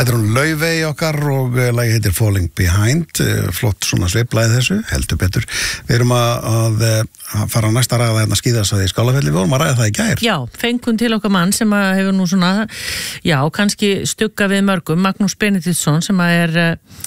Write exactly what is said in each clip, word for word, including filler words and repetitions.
Þetta er hún Laufey okkar og lagið heitir Falling Behind, flott svona sveiflaði þessu, heldur betur. Við erum að, að fara að næsta ræða hérna skíðasvæði í Skálafelli, við vorum að ræða það í gær. Já, fengum til okkar mann sem að hefur nú svona, já, kannski stugga við mörgum, Magnús Benediktsson sem að er uh,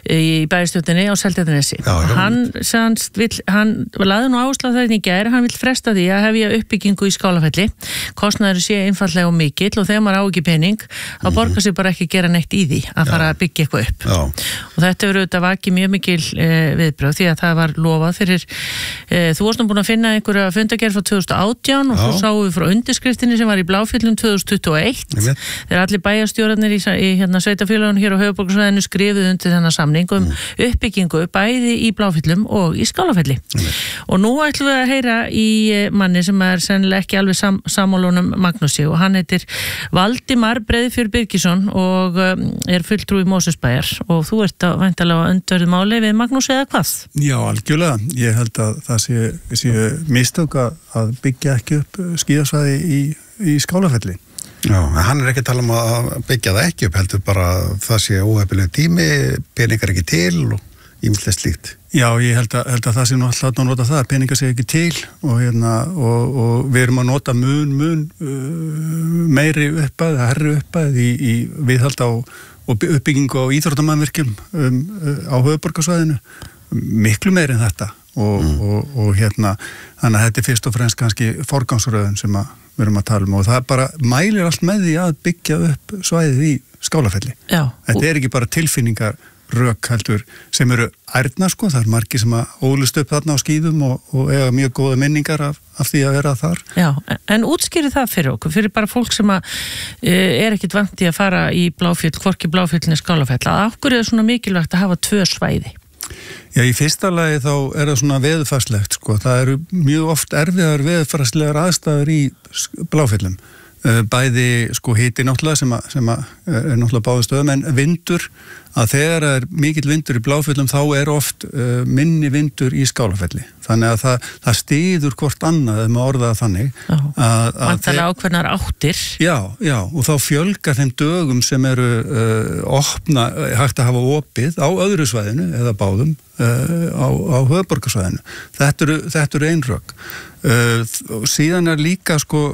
í bæjarstjórninni á Seltjarnarnesi. Hann, sannst, vill, hann laði nú áherslu á það í gær, hann vill fresta því að hefja uppbyggingu í Skálafelli, kostnaður sé einfaldlega og mikill og þegar maður á ekki pening, þá borgar sig bara ekki gera neitt í því að fara að byggja eitthvað upp. Já. Og þetta verður auðvitað vakið mjög mikil eh, viðbrögð því að það var lofað fyrir, eh, þú varst nú búin að finna einhverja fundagerð frá tvö þúsund og átján og svo sáum við frá undirskriftinni sem var í Bláfjöllum tvö þúsund tuttugu og eitt. Þegar allir bæjarstjórarnir í, í hérna, sveitafélaginu hér á höfuðborgarsvæðinu skrifuðu undir þennan samning um mm. uppbyggingu bæði í Bláfjöllum og í Skálafelli. Mm. Og nú ætlum við að heyra í manni sem er sennilega ekki alveg sam, samálunum Magnúsi og hann heitir Valdimar Breiðfjörð Birgisson og um, er fulltrúi Mosfellsbæjar og þú ert að væntanlega öndverðu máli við Magnús eða hvað? Já, algjörlega. Ég held að það sé, sé mistök að byggja ekki upp skíðasvæði í, í Skálafelli. Já, hann er ekki að tala um að byggja það ekki upp, heldur bara það sé óheppilegur tími, peningar ekki til og ýmislegt slíkt. Já, ég held að, held að það sé nú alltaf að nota það, peningar sé ekki til og, hérna, og, og við erum að nota mun, mun uh, meiri uppæð, herri uppæð í, í viðhald á og uppbyggingu á íþróttamannvirkjum um, á höfuðborgarsvæðinu, miklu meiri en þetta og, mm. og, og hérna, þannig að þetta er fyrst og fremst kannski forgangsröðun sem að við erum að tala um og það bara mælir allt með því að byggja upp svæðið í Skálafelli. Já. Þetta er ekki bara tilfinningar rök heldur sem eru ærna sko, það er margir sem að ólust upp þarna á skíðum og, og eiga mjög góða minningar af, af því að vera þar. Já, en útskýri það fyrir okkur, fyrir bara fólk sem að e, er ekkit vant í að fara í Bláfjöll, hvorki Bláfjöllin er Skálafell, að okkur er það svona mikilvægt að hafa tvö svæði? Já, í fyrsta lagi þá er það svona veðurfarslegt sko, það eru mjög oft erfiðar veðurfarslegar aðstæður í Bláfjöllum, bæði sko hiti náttúrulega sem að, sem að er náttúrulega báðu stöðum en vindur, að þegar það er mikill vindur í Bláfjöllum þá er oft uh, minni vindur í Skálafelli þannig að það, það styður hvort annað ef maður orðaða þannig Vantarlega ákveðnar áttir Já, já, og þá fjölgar þeim dögum sem eru uh, opna, hægt að hafa opið á öðru svæðinu eða báðum uh, á, á höfuðborgarsvæðinu þetta eru, þetta eru einrök uh, og síðan er líka sko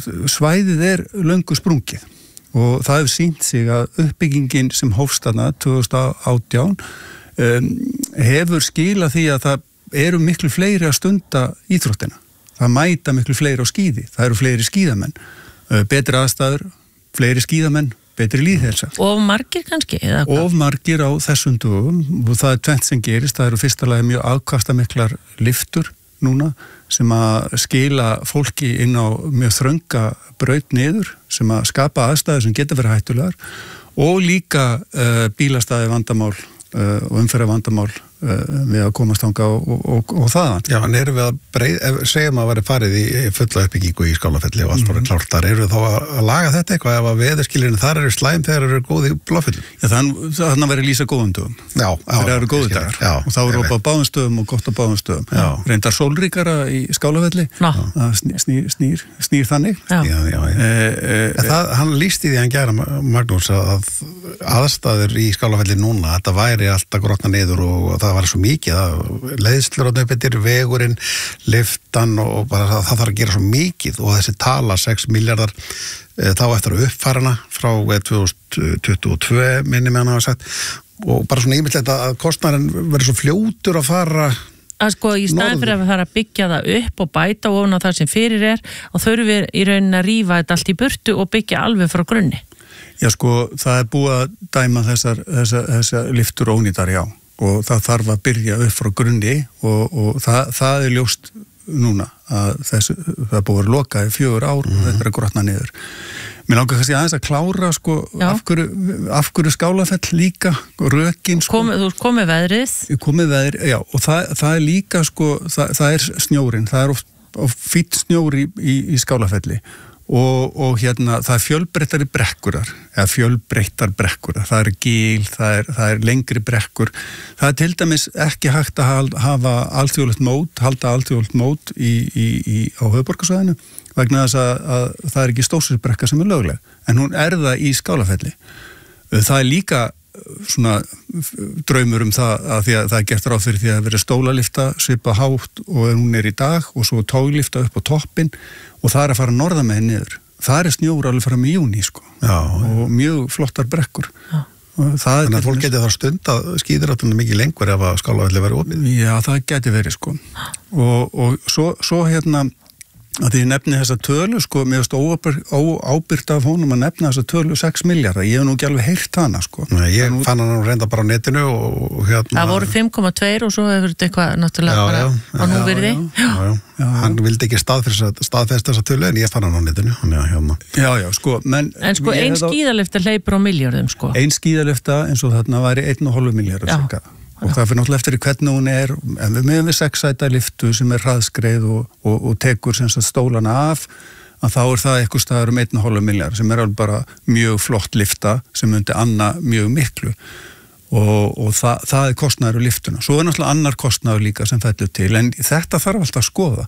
svæðið er löngu sprungið og það hefur sýnt sig að uppbyggingin sem hófst þarna tvö þúsund og átján um, hefur skilað því að það eru miklu fleiri að stunda íþróttina. Það mæta miklu fleiri á skíði. Það eru fleiri skíðamenn, uh, betri aðstæður, fleiri skíðamenn, betri líðhelsa. Of margir kannski? Eða hvað? Of margir á þessum dögum og það er tvennt sem gerist. Það eru fyrsta lagi mjög afkastamiklar lyftur núna sem að skila fólki inn á mjög þrönga braut niður sem að skapa aðstæður sem geta verið hættulegar og líka uh, bílastæði vandamál uh, og umferða vandamál uh, við að komast þanga og, og, og, og þaðan. Já, en erum við að breið, segjum að vera farið í fulla uppbyggingu í Skálafelli og allt bara klárt þar, erum við þá að laga þetta eitthvað ef að veðurskilirinn þar eru slæm þegar eru góði Bláfjöllum? Já, þannig að vera lýsa góðum dögum. Já, já. Þeir eru góði dagar já, og þá eru upp á báðum stöðum og gott á báðum stöðum. Já. Reyndar sólríkara í Skálafelli, það snýr, snýr, snýr þannig. Já, já, já. E, e, það, hann lýsti því hann gera Magnús að aðstæður í Skálafelli núna, þetta væri alltaf grotna niður og, og það var svo mikið að leiðslur á nöpettir, vegurinn, liftan og bara það, það þarf að gera svo mikið og þessi tala sex milljarðar e, þá eftir að uppfærana frá tvö þúsund tuttugu og tvö minni með hann hafa sagt og bara svona ímyndilegt að kostnarinn verður svo fljótur að fara að sko í staðin fyrir að fara að byggja það upp og bæta ofan á það sem fyrir er og þurfum við í rauninni að rífa þetta allt í burtu og byggja alveg frá grunni. Já sko, það er búið að dæma þessar, þessar, þessar lyftur ónýtar, já og það þarf að byrja upp frá grunni og, og það, það er ljóst núna að þessu, það er búið að loka í fjögur ár mm. og þetta er að grotna niður. Mér langar kannski aðeins að klára sko af hverju, af hverju Skálafell líka rökin sko. Komi, þú komið veðrið? Komið veðrið, já og það, það er líka sko, það, það er snjórin, það er oft, oft fýtt snjóri í, í, í Skálafelli og, og hérna það er fjölbreyttari brekkurar eða fjölbreyttar brekkurar, það er gil, það er, það er lengri brekkur það er til dæmis ekki hægt að hafa alþjóðlegt mót, halda alþjóðlegt mót í, í, í, á höfuðborgarsvæðinu vegna þess að, að það er ekki Stórsnesbrekka sem er lögleg en hún er það í Skálafelli Það er líka svona draumur um það að því að það er gert ráð fyrir því að vera stólalifta svipa hátt og hún er í dag og svo tóglifta upp á toppin og það er að fara norða með niður. Það er snjór alveg fram í júní sko. Já, og mjög flottar brekkur. Já. Þannig að fólk geti þá stund að skíðiráttunum mikið lengur ef að Skálafelli væri opið. Já, það geti verið sko. Og, og svo, svo hérna að því ég nefni þessa tölu sko, mér finnst óábyrgt af honum að nefna þessa tölu sex milljarða, ég hef nú ekki alveg heyrt hana sko. Nei, ég nú... fann hann reynda bara á netinu og hérna... Það voru fimm komma tvö og svo hefur þetta eitthvað náttúrulega já, bara já, á núvirði. Já, já, já, já. Hann vildi ekki staðfesta þessa tölu en ég fann hann á netinu. Hann, já, hérna. já, já, sko, menn... En sko, ein skíðalifta hleypur á miljörðum sko. Ein skíðalifta eins og þarna væri einn og hálfu milljarður og það fyrir náttúrulega eftir hvernig hún er en við meðum við sexsæta liftu sem er hraðskreið og, og, og tekur sem sagt stólana af að þá er það eitthvað staðar um einn og hálfu milljarð sem er alveg bara mjög flott lifta sem myndi anna mjög miklu og, og það, það er kostnaður á liftuna. Svo er náttúrulega annar kostnaður líka sem fellur til en þetta þarf alltaf að skoða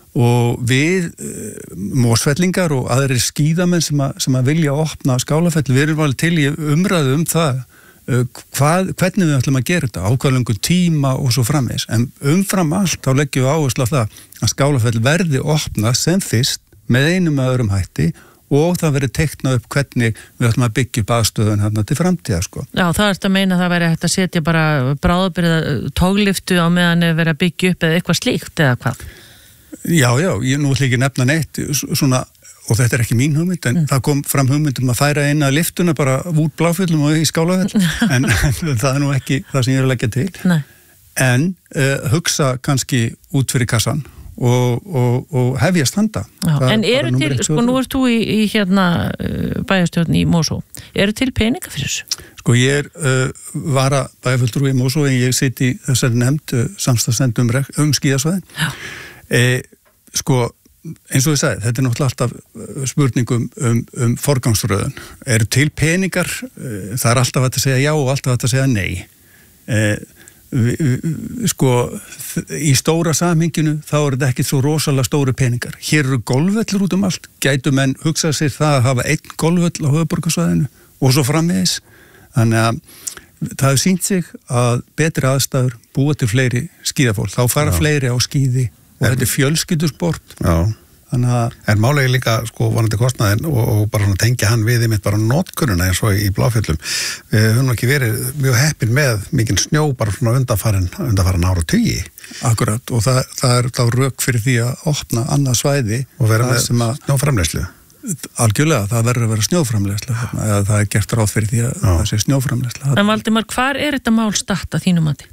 og við Mosfellingar og aðrir skíðamenn sem að, sem að vilja opna Skálafelli, við erum alveg til í umræðu um það Hvað, hvernig við ætlum að gera þetta, ákvæðlöngu tíma og svo framvegis, en umfram allt þá leggjum við áherslu á það að Skálafell verði opnað sem fyrst með einum með öðrum hætti og það verði teiknað upp hvernig við ætlum að byggja upp aðstöðun hérna til framtíða sko. Já, það er þetta að meina að það verði hægt að setja bara bráðabirða tógliftu á meðan er verið að byggja upp eða eitthvað slíkt eða hvað? Já, já, ég nú ætla ekki nefna neitt svona og þetta er ekki mín hugmynd, en mm. það kom fram hugmynd um að færa eina liftuna bara út Bláfjöllum og í Skálafell, en, en það er nú ekki það sem ég er að leggja til. Nei. En uh, hugsa kannski út fyrir kassan og, og, og hefjast handa. Já, en eru til, sko nú ert þú í, í hérna bæjarstjórn í Mosó, eru til peninga fyrir þessu? Sko ég er uh, vara bæjarfulltrúi í Mosó en ég sitt í þessari nefnd uh, samstagsnefnd um, um skíðasvæðin. Eh, sko eins og ég sagði, þetta er náttúrulega alltaf spurningum um, um forgangsröðun. Eru til peningar, það er alltaf hægt að segja já og alltaf hægt að segja nei. Eh, sko, í stóra samhenginu þá er þetta ekki svo rosalega stóru peningar. Hér eru golfvellur út um allt, gætu menn hugsað sér það að hafa einn golfvell á höfuðborgarsvæðinu og svo framvegis. Þannig að það hefur sýnt sig að betri aðstæður búa til fleiri skíðafólk. Þá fara já. Fleiri á skíði og þetta er fjölskyldusport. Já. Þannig að... En málega líka, sko, vonandi kostnaðin og, og bara svona tengja hann við einmitt bara notkununa eins og í Bláfjöllum. Við höfum ekki verið mjög heppin með mikinn snjó bara svona undanfarin, undanfarin ára og tugi. Akkurat, og það, það er þá rök fyrir því að opna annað svæði. Og vera með snjóframleiðslu. Algjörlega, það verður að vera snjóframleiðslu. Eða það er gert ráð fyrir því að Já. Það sé snjóframleiðslu. En Valdimar, hvar er þetta mál statt að þínum mati?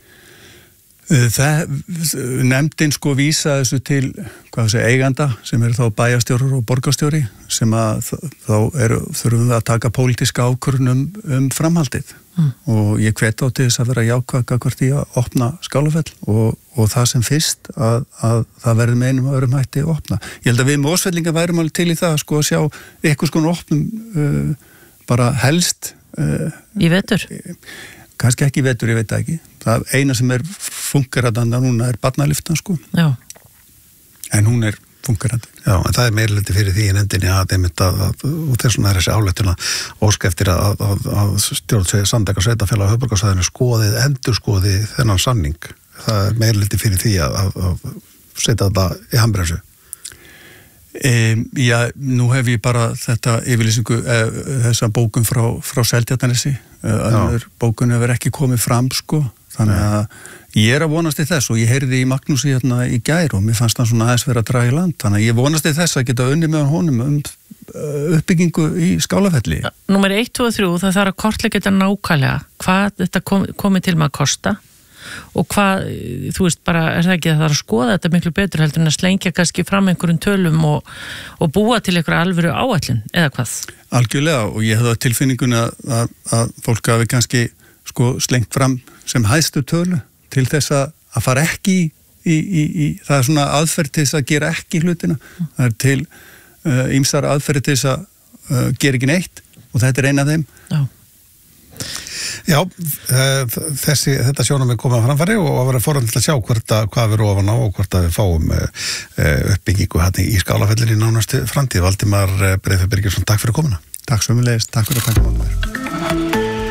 Það, nefndin sko vísa þessu til hvað sé, eiganda sem eru þá bæjarstjórar og borgarstjóri sem að þá eru, þurfum við að taka pólitíska ákvörðun um, um framhaldið mm. og ég hvet á til þess að vera jákvæð gagnvart í að opna Skálafell og, og það sem fyrst að, að það verður með einum öðrum hætti að opna. Ég held að við Mosfellingar værum alveg til í það sko að sjá eitthvað sko opnum uh, bara helst uh, Í vetur? Kannski ekki vetur, ég veit ekki. Það eina sem er fungerandi núna er barnaliftan sko. Já. En hún er fungerandi. Já, en það er meirleiti fyrir því í nefndinni að einmitt að, að og þessum er þessi áleituna óska eftir að, að, að stjórn Sandeka sveitafélag á höfuðborgarsvæðinu skoðið, endurskoðið þennan samning. Það er meirleiti fyrir því að, að, að setja þetta í handbremsu. E, já, nú hef ég bara þetta yfirlýsingu, e, þessa bókun frá, frá Seltjarnarnesi, önnur bókun hefur ekki komið fram sko, þannig að ég er að vonast í þess og ég heyrði í Magnúsi hérna í gær og mér fannst hann svona aðeins vera að draga í land, þannig að ég vonast í þess að geta unni með honum um uppbyggingu í Skálafelli. Ja, Númer eitt, tvö og þrjú, það þarf að kortleggja þetta nákvæmlega, hvað þetta kom, komið til með að kosta og hvað, þú veist, bara er það ekki að það er að skoða þetta miklu betur heldur en að slengja kannski fram einhverjum tölum og, og búa til einhverja alvöru áætlun, eða hvað? Algjörlega, og ég hefði tilfinninguna að, að fólk hafi kannski sko slengt fram sem hæstu tölu til þess að, að fara ekki í, í, í, í, það er svona aðferð til þess að gera ekki hlutina, mm. það er til uh, ýmsar aðferð til þess að uh, gera ekki neitt og þetta er eina af þeim. Já. Já, þessi, þetta sjónum við komum að framfæri og að vera forðan til að sjá hvort að, hvað við rófum á og hvort að við fáum uppbyggingu hérna í Skálafellir í nánastu framtíð. Valdimar Breiðfjörð Birgisson, takk fyrir komuna. Takk sömuleiðis, takk fyrir að taka mánu mér.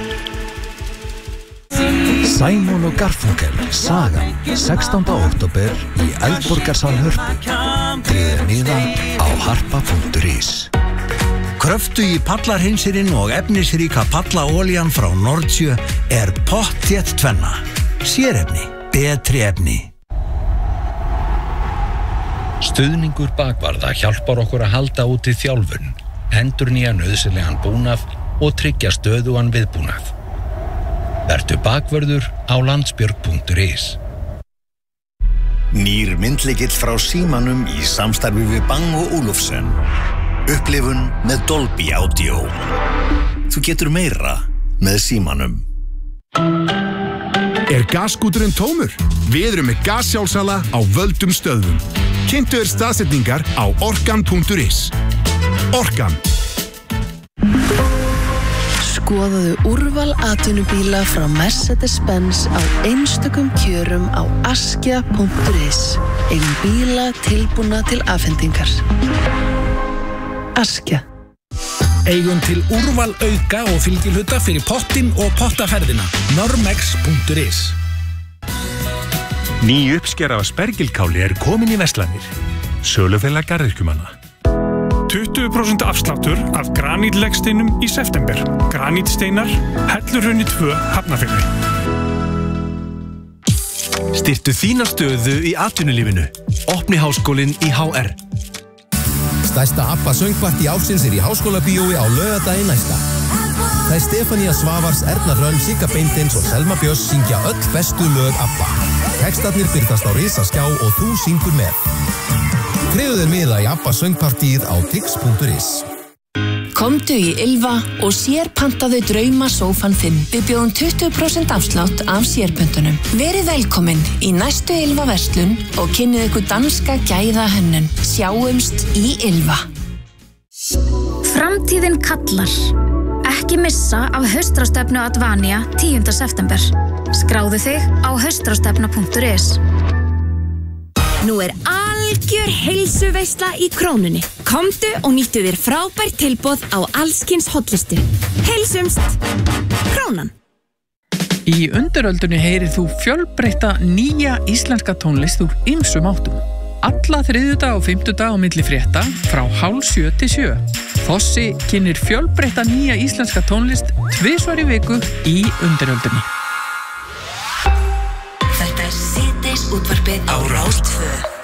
Simon og Garfunkel, Sagan, sextánda október í Eldborgarsal Hörpu. Tryggðu miða á harpa punktur is. Kröftugi pallarhinsirinn og efnisríka pallaolían frá Nordsjö er pottþétt tvenna. Sérefni, betri efni. Stuðningur bakvarða hjálpar okkur að halda úti þjálfun, endurnýja nauðsynlegan búnað og tryggja stöðugan viðbúnað. Vertu bakvörður á landsbjörg punktur is. Nýr myndlykill frá Símanum í samstarfi við Bang og Olufsen. Upplifun með Dolby Audio. Þú getur meira með Símanum. Er gasskúturinn tómur? Við erum með gassjálfsala á völdum stöðvum. Kynntu er staðsetningar á orkan punktur is. Orkan. Skoðaðu úrval atvinnubíla frá Mercedes-Benz á einstökum kjörum á askja punktur is. Eigum bíla tilbúna til afhendingar. Askja. Eigum til úrval auka og fylgihluta fyrir pottinn og pottaferðina. normex punktur is. Ný uppskera af spergilkáli er komin í verslanir. Sölufélag garðyrkjumanna. tuttugu prósent afsláttur af granítlegsteinum í september. Granítsteinar, Hellurhrauni tvö, Hafnarfirði. Styrktu þína stöðu í atvinnulífinu. Opni háskólinn í H R. Stærsta ABBA söngpartí ársins er í Háskólabíói á laugardaginn næsta. Það er Stefania Svavars, Erna Hrönn, Sigga Beintins og Selma Björns syngja öll bestu lög ABBA. Textarnir birtast á risaskjá og þú syngur með. Tryggðu þér miða í ABBA söngpartíð á tix punktur is. Komdu í Ylva og sérpantaðu drauma sófan þinn. Við bjóðum tuttugu prósent afslátt af sérpöntunum. Verið velkomin í næstu Ylva verslun og kynnið ykkur danska gæða hönnun. Sjáumst í Ylva. Framtíðin kallar. Ekki missa af haustráðstefnu Advania tíunda september. Skráðu þig á haustráðstefna punktur is. Nú er algjör heilsuveisla í Krónunni. Komdu og nýttu þér frábært tilboð á allskyns hollustu. Heilsumst! Krónan. Í undiröldunni heyrir þú fjölbreytta nýja íslenska tónlist úr ýmsum áttum. Alla þriðjudag og fimmtudag á milli frétta frá hálf sjö til sjö. Þossi kynnir fjölbreytta nýja íslenska tónlist tvisvar í viku í undiröldunni. Þetta er síðdeis útvarpið á Rás tvö.